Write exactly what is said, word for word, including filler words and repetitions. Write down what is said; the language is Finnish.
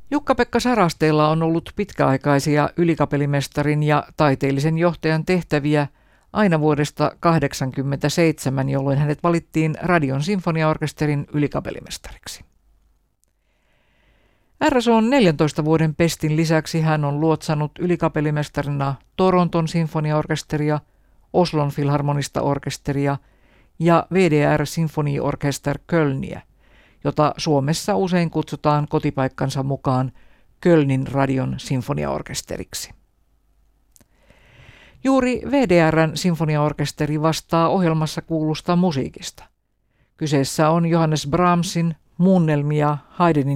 Jukka-Pekka Sarasteella on ollut pitkäaikaisia ylikapellimestarin ja taiteellisen johtajan tehtäviä aina vuodesta tuhatyhdeksänsataakahdeksankymmentäseitsemän, jolloin hänet valittiin Radion sinfoniaorkesterin ylikapellimestariksi. R S O:n neljäntoista vuoden pestin lisäksi hän on luotsannut ylikapellimestarina Toronton sinfoniaorkesteria, Oslon filharmonista orkesteria ja V D R Sinfonieorkester Kölniä, jota Suomessa usein kutsutaan kotipaikkansa mukaan Kölnin radion sinfoniaorkesteriksi. Juuri V D R:n sinfoniaorkesteri vastaa ohjelmassa kuulusta musiikista. Kyseessä on Johannes Brahmsin muunnelmia Haydnin